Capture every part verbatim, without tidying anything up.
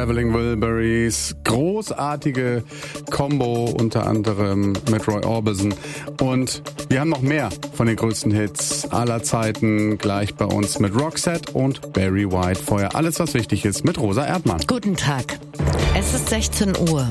Traveling Wilburys, großartige Combo unter anderem mit Roy Orbison. Und wir haben noch mehr von den größten Hits aller Zeiten gleich bei uns mit Roxette und Barry White. Vorher alles, was wichtig ist, mit Rosa Erdmann. Guten Tag. Es ist sechzehn Uhr.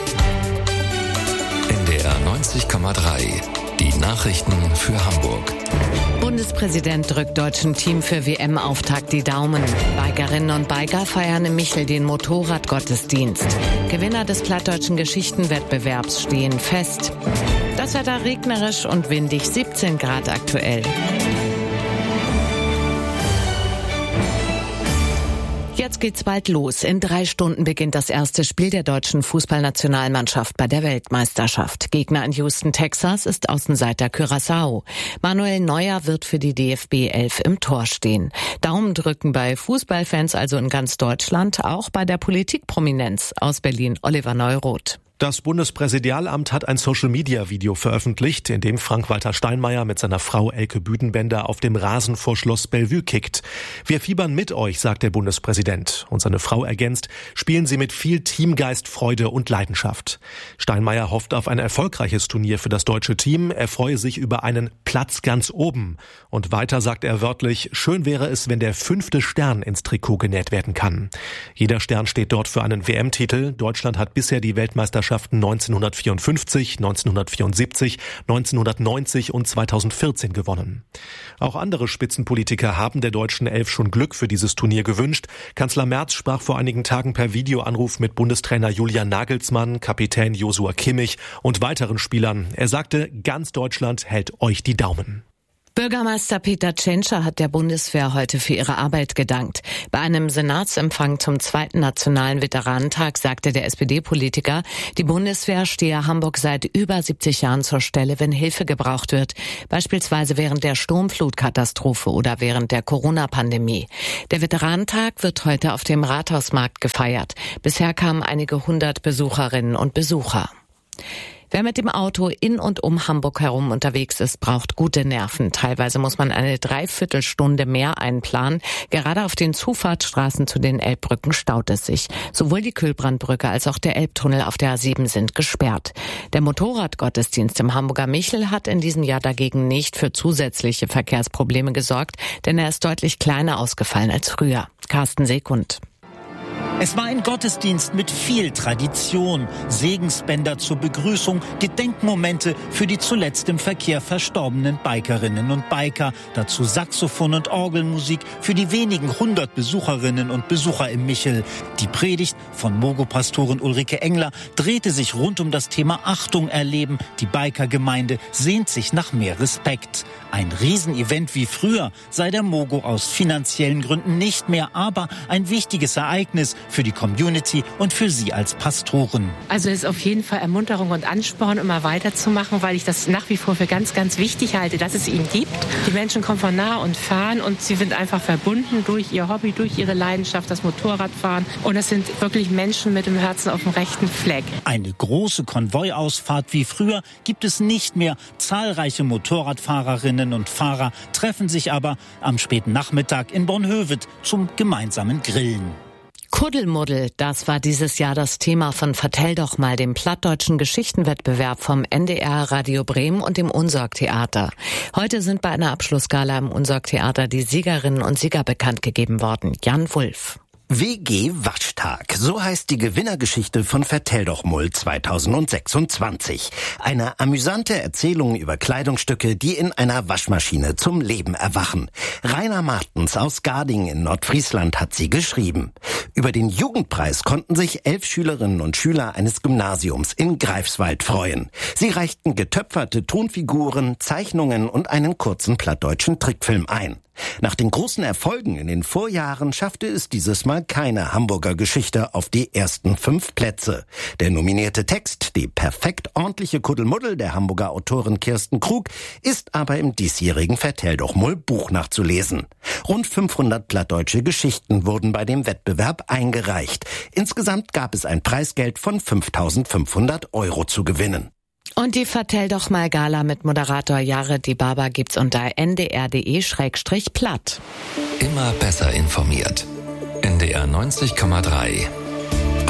N D R neunzig Komma drei. Die Nachrichten für Hamburg. Bundespräsident drückt deutschen Team für W M-Auftakt die Daumen. Bikerinnen und Biker feiern im Michel den Motorradgottesdienst. Gewinner des plattdeutschen Geschichtenwettbewerbs stehen fest. Das Wetter regnerisch und windig, siebzehn Grad aktuell. Jetzt geht's bald los. In drei Stunden beginnt das erste Spiel der deutschen Fußballnationalmannschaft bei der Weltmeisterschaft. Gegner in Houston, Texas ist Außenseiter Curaçao. Manuel Neuer wird für die D F B elf im Tor stehen. Daumen drücken bei Fußballfans also in ganz Deutschland, auch bei der Politikprominenz. Aus Berlin, Oliver Neuroth. Das Bundespräsidialamt hat ein Social-Media-Video veröffentlicht, in dem Frank-Walter Steinmeier mit seiner Frau Elke Büdenbender auf dem Rasen vor Schloss Bellevue kickt. Wir fiebern mit euch, sagt der Bundespräsident. Und seine Frau ergänzt, spielen Sie mit viel Teamgeist, Freude und Leidenschaft. Steinmeier hofft auf ein erfolgreiches Turnier für das deutsche Team. Er freue sich über einen Platz ganz oben. Und weiter sagt er wörtlich, schön wäre es, wenn der fünfte Stern ins Trikot genäht werden kann. Jeder Stern steht dort für einen W M-Titel. Deutschland hat bisher die Weltmeisterschaft neunzehnhundertvierundfünfzig, neunzehnhundertvierundsiebzig, neunzehnhundertneunzig und zweitausendvierzehn gewonnen. Auch andere Spitzenpolitiker haben der deutschen Elf schon Glück für dieses Turnier gewünscht. Kanzler Merz sprach vor einigen Tagen per Videoanruf mit Bundestrainer Julian Nagelsmann, Kapitän Joshua Kimmich und weiteren Spielern. Er sagte, ganz Deutschland hält euch die Daumen. Bürgermeister Peter Tschentscher hat der Bundeswehr heute für ihre Arbeit gedankt. Bei einem Senatsempfang zum zweiten Nationalen Veteranentag sagte der S P D-Politiker, die Bundeswehr stehe Hamburg seit über siebzig Jahren zur Stelle, wenn Hilfe gebraucht wird, beispielsweise während der Sturmflutkatastrophe oder während der Corona-Pandemie. Der Veteranentag wird heute auf dem Rathausmarkt gefeiert. Bisher kamen einige hundert Besucherinnen und Besucher. Wer mit dem Auto in und um Hamburg herum unterwegs ist, braucht gute Nerven. Teilweise muss man eine Dreiviertelstunde mehr einplanen. Gerade auf den Zufahrtsstraßen zu den Elbbrücken staut es sich. Sowohl die Kühlbrandbrücke als auch der Elbtunnel auf der A sieben sind gesperrt. Der Motorradgottesdienst im Hamburger Michel hat in diesem Jahr dagegen nicht für zusätzliche Verkehrsprobleme gesorgt, denn er ist deutlich kleiner ausgefallen als früher. Carsten Sekund. Es war ein Gottesdienst mit viel Tradition, Segensbänder zur Begrüßung, Gedenkmomente für die zuletzt im Verkehr verstorbenen Bikerinnen und Biker, dazu Saxophon und Orgelmusik für die wenigen hundert Besucherinnen und Besucher im Michel. Die Predigt von Mogo-Pastorin Ulrike Engler drehte sich rund um das Thema Achtung erleben. Die Bikergemeinde sehnt sich nach mehr Respekt. Ein Riesenevent wie früher sei der Mogo aus finanziellen Gründen nicht mehr, aber ein wichtiges Ereignis für die Community und für Sie als Pastoren. Also es ist auf jeden Fall Ermunterung und Ansporn, immer weiterzumachen, weil ich das nach wie vor für ganz, ganz wichtig halte, dass es ihn gibt. Die Menschen kommen von nah und fern und sie sind einfach verbunden durch ihr Hobby, durch ihre Leidenschaft, das Motorradfahren. Und es sind wirklich Menschen mit dem Herzen auf dem rechten Fleck. Eine große Konvoiausfahrt wie früher gibt es nicht mehr. Zahlreiche Motorradfahrerinnen und Fahrer treffen sich aber am späten Nachmittag in Bornhöved zum gemeinsamen Grillen. Kuddelmuddel, das war dieses Jahr das Thema von Vertell doch mal, dem plattdeutschen Geschichtenwettbewerb vom N D R Radio Bremen und dem Unsorg-Theater. Heute sind bei einer Abschlussgala im Unsorg-Theater die Siegerinnen und Sieger bekannt gegeben worden. Jan Wulff. W G Waschtag, so heißt die Gewinnergeschichte von Vertell doch mal zweitausendsechsundzwanzig. Eine amüsante Erzählung über Kleidungsstücke, die in einer Waschmaschine zum Leben erwachen. Rainer Martens aus Garding in Nordfriesland hat sie geschrieben. Über den Jugendpreis konnten sich elf Schülerinnen und Schüler eines Gymnasiums in Greifswald freuen. Sie reichten getöpferte Tonfiguren, Zeichnungen und einen kurzen plattdeutschen Trickfilm ein. Nach den großen Erfolgen in den Vorjahren schaffte es dieses Mal keine Hamburger Geschichte auf die ersten fünf Plätze. Der nominierte Text, die perfekt ordentliche Kuddelmuddel der Hamburger Autorin Kirsten Krug, ist aber im diesjährigen Vertell doch mal Buch nachzulesen. Rund fünfhundert plattdeutsche Geschichten wurden bei dem Wettbewerb eingereicht. Insgesamt gab es ein Preisgeld von fünftausendfünfhundert Euro zu gewinnen. Und die Vertell doch mal Gala mit Moderator Jared Dibaba gibt's unter n d r punkt d e schrägstrich platt. Immer besser informiert. N D R neunzig Komma drei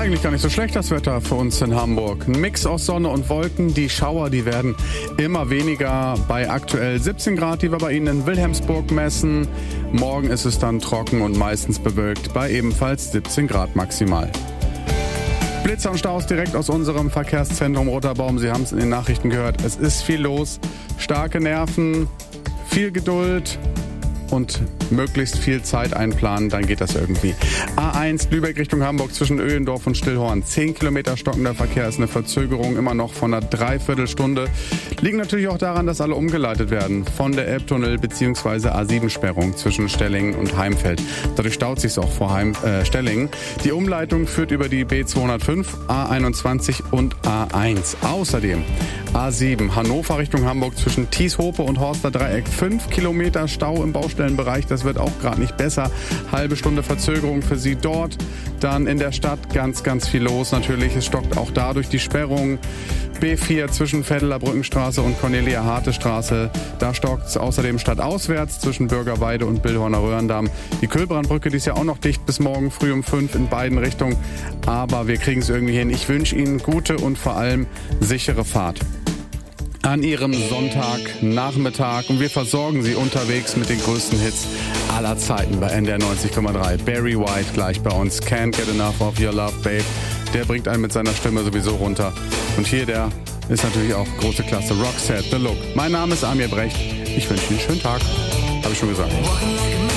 Eigentlich gar nicht so schlecht das Wetter für uns in Hamburg. Ein Mix aus Sonne und Wolken. Die Schauer, die werden immer weniger. Bei aktuell siebzehn Grad, die wir bei Ihnen in Wilhelmsburg messen. Morgen ist es dann trocken und meistens bewölkt bei ebenfalls siebzehn Grad maximal. Blitzer und Staus direkt aus unserem Verkehrszentrum Roterbaum. Sie haben es in den Nachrichten gehört. Es ist viel los. Starke Nerven, viel Geduld und möglichst viel Zeit einplanen, dann geht das irgendwie. A eins Lübeck Richtung Hamburg zwischen Öhlendorf und Stillhorn. zehn Kilometer stockender Verkehr ist eine Verzögerung immer noch von einer Dreiviertelstunde. Liegt natürlich auch daran, dass alle umgeleitet werden von der Elbtunnel bzw. A sieben Sperrung zwischen Stellingen und Heimfeld. Dadurch staut sich auch vor Heim, äh, Stellingen. Die Umleitung führt über die B zweihundertfünf, A einundzwanzig und A eins. Außerdem A sieben Hannover Richtung Hamburg zwischen Thieshope und Horster Dreieck. fünf Kilometer Stau im Baustellenbereich. Das wird auch gerade nicht besser. Halbe Stunde Verzögerung für Sie dort. Dann in der Stadt ganz, ganz viel los. Natürlich, es stockt auch dadurch die Sperrung. B vier zwischen Vetteler Brückenstraße und Cornelia-Harte-Straße. Da stockt es außerdem stadtauswärts zwischen Bürgerweide und Billhorner Röhrendamm. Die Kühlbrandbrücke, die ist ja auch noch dicht bis morgen früh um fünf in beiden Richtungen. Aber wir kriegen es irgendwie hin. Ich wünsche Ihnen gute und vor allem sichere Fahrt an Ihrem Sonntagnachmittag und wir versorgen Sie unterwegs mit den größten Hits aller Zeiten bei N D R neunzig Komma drei. Barry White gleich bei uns. Can't Get Enough of Your Love, Babe. Der bringt einen mit seiner Stimme sowieso runter. Und hier, der ist natürlich auch große Klasse. Roxette, The Look. Mein Name ist Amir Brecht. Ich wünsche Ihnen einen schönen Tag. Habe ich schon gesagt.